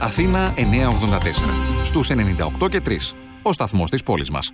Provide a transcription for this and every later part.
Αθήνα 984. Στους 98 και 3. Ο σταθμός της πόλης μας.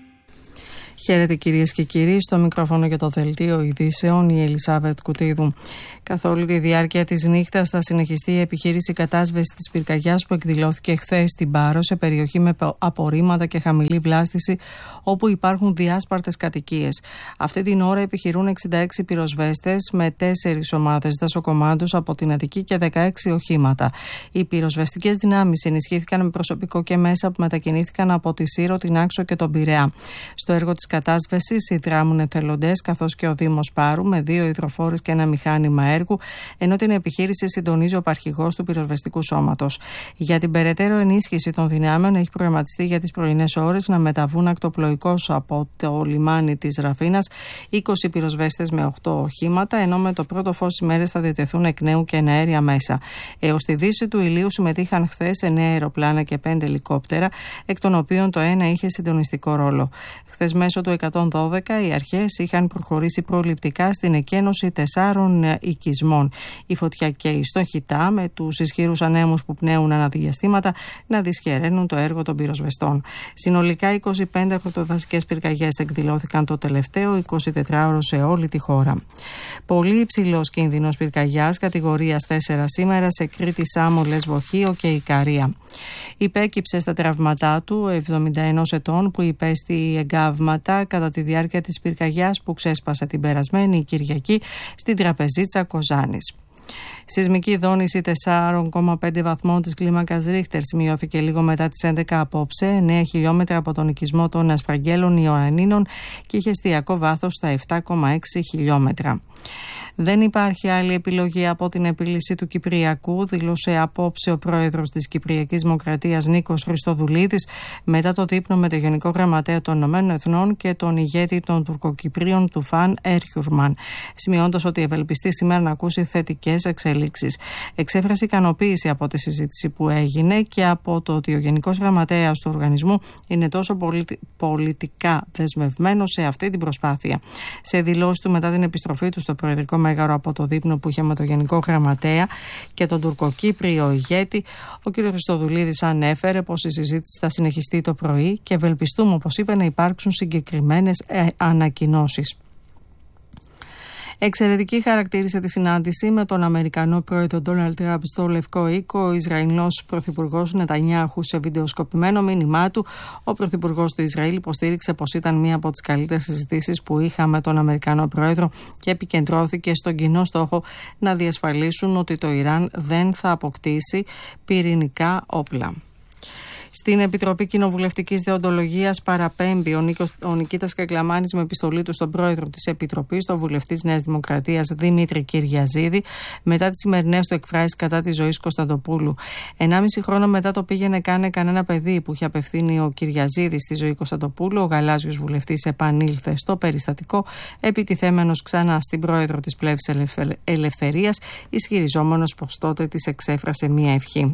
Χαίρετε κυρίες και κύριοι, στο μικρόφωνο για το δελτίο ειδήσεων η Ελισάβετ Κουτίδου. Καθ' όλη τη διάρκεια της νύχτας θα συνεχιστεί η επιχείρηση κατάσβεσης της πυρκαγιάς που εκδηλώθηκε χθες στην Πάρο, σε περιοχή με απορρίμματα και χαμηλή βλάστηση, όπου υπάρχουν διάσπαρτες κατοικίες. Αυτή την ώρα επιχειρούν 66 πυροσβέστες με 4 ομάδες δασοκομάντους από την Αττική και 16 οχήματα. Οι πυροσβεστικές δυνάμεις ενισχύθηκαν με προσωπικό και μέσα που μετακινήθηκαν από τη Σύρο, την Άξο και τον Πειραιά. Στο έργο της κατάσβεσης συνδράμουν εθελοντές καθώς και ο Δήμος Πάρου με 2 υδροφόρες και ένα μηχάνημα έργου, ενώ την επιχείρηση συντονίζει ο Παρχηγός του Πυροσβεστικού Σώματος. Για την περαιτέρω ενίσχυση των δυνάμεων έχει προγραμματιστεί για τις πρωινές ώρες να μεταβούν ακτοπλοϊκώς από το λιμάνι της Ραφίνας 20 πυροσβέστες με 8 οχήματα, ενώ με το πρώτο φως ημέρες θα διατεθούν εκ νέου και εναέρια μέσα. Έως τη δύση του ηλίου συμμετείχαν χθες 9 αεροπλάνα και 5 ελικόπτερα, εκ των οποίων το ένα είχε συντονιστικό ρόλο. Χθες μέσω του 112 οι αρχές είχαν προχωρήσει προληπτικά στην εκένωση 4 οικισμών. Η φωτιά καίει στο Χιτά, με τους ισχυρούς ανέμους που πνέουν αναδιαστήματα να δυσχεραίνουν το έργο των πυροσβεστών. Συνολικά 25 χορτοδασικές πυρκαγιές εκδηλώθηκαν το τελευταίο 24ωρο σε όλη τη χώρα. Πολύ υψηλός κίνδυνος πυρκαγιάς κατηγορίας 4 σήμερα σε Κρήτη, Σάμο, Λέσβο, Χίο και Ικαρία. Υπέκυψε στα τραύματά του 71 ετών που υπέστη εγκάβματα κατά τη διάρκεια της πυρκαγιάς που ξέσπασε την περασμένη Κυριακή στην Τραπεζίτσα Κοζάνης. Σεισμική δόνηση 4,5 βαθμών της κλίμακας Ρίχτερ σημειώθηκε λίγο μετά τις 11 απόψε, 9 χιλιόμετρα από τον οικισμό των Ασπραγγέλων Ιωαννίνων και είχε εστιακό βάθος στα 7,6 χιλιόμετρα. Δεν υπάρχει άλλη επιλογή από την επίλυση του Κυπριακού, δήλωσε απόψε ο πρόεδρος της Κυπριακής Δημοκρατίας Νίκος Χριστοδουλίδης μετά το δείπνο με το Γενικό Γραμματέα των Ηνωμένων Εθνών και τον ηγέτη των Τουρκοκυπρίων του Φαν Έρχιουρμαν, σημειώντας ότι ευελπιστεί σήμερα να ακούσει θετικές εξελίξεις. Εξέφρασε ικανοποίηση από τη συζήτηση που έγινε και από το ότι ο Γενικός Γραμματέας του οργανισμού είναι τόσο πολιτικά δεσμευμένος σε αυτή την προσπάθεια. Σε δηλώσεις του μετά την επιστροφή του στο Προεδρικό Μέγαρο από το δείπνο που είχε με τον Γενικό Γραμματέα και τον Τουρκοκύπριο ηγέτη, ο κ. Χριστοδουλίδης ανέφερε πως η συζήτηση θα συνεχιστεί το πρωί και ευελπιστούμε, όπως είπε, να υπάρξουν συγκεκριμένες ανακοινώσεις. Εξαιρετική χαρακτήρισε τη συνάντηση με τον Αμερικανό πρόεδρο Ντόναλντ Τραμπ στο Λευκό Οίκο. Ο Ισραηλινός πρωθυπουργός Νετανιάχου, σε βιντεοσκοπημένο μήνυμά του, ο πρωθυπουργός του Ισραήλ υποστήριξε πως ήταν μία από τις καλύτερες συζητήσεις που είχα με τον Αμερικανό πρόεδρο και επικεντρώθηκε στον κοινό στόχο να διασφαλίσουν ότι το Ιράν δεν θα αποκτήσει πυρηνικά όπλα. Στην Επιτροπή Κοινοβουλευτικής Δεοντολογίας παραπέμπει ο Νικήτας Κακλαμάνης με επιστολή του στον πρόεδρο της Επιτροπής, τον βουλευτή της Νέας Δημοκρατίας Δημήτρη Κυριαζίδη, μετά τις σημερινές του εκφράσεις κατά της Ζωής Κωνσταντοπούλου. 1,5 χρόνο μετά το πήγαινε κάνε κανένα παιδί που είχε απευθύνει ο Κυριαζίδης στη Ζωή Κωνσταντοπούλου, ο γαλάζιος βουλευτής επανήλθε στο περιστατικό, επιτιθέμενος ξανά στην πρόεδρο της Πλεύσης Ελευθερίας, ισχυριζόμενος πως τότε της εξέφρασε μία ευχή.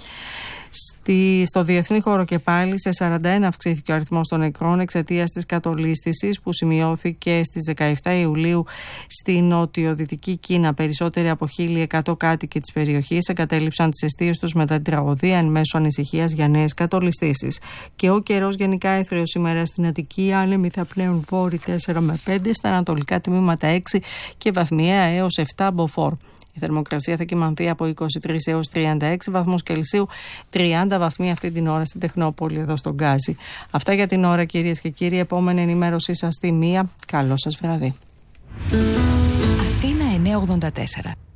Στο διεθνή χώρο και πάλι σε 41 αυξήθηκε ο αριθμός των νεκρών εξαιτίας της κατολίσθησης που σημειώθηκε στις 17 Ιουλίου στη νοτιοδυτική Κίνα. Περισσότεροι από 1.100 κάτοικοι της περιοχής εγκατέλειψαν τις εστίες τους μετά την τραγωδία εν μέσω ανησυχίας για νέες κατολισθήσεις. Και ο καιρός γενικά έθριος σήμερα στην Αττική. Οι άνεμοι θα πνέουν βόρει 4 με 5, στα ανατολικά τμήματα 6 και βαθμιαία έως 7 μποφόρ. Η θερμοκρασία θα κυμανθεί από 23 έως 36 βαθμούς Κελσίου, 30 βαθμοί αυτή την ώρα στην Τεχνόπολη εδώ στον Γκάζι. Αυτά για την ώρα, κυρίες και κύριοι. Επόμενη ενημέρωσή σας στη 1. Καλό σας βράδυ. Αθήνα 984.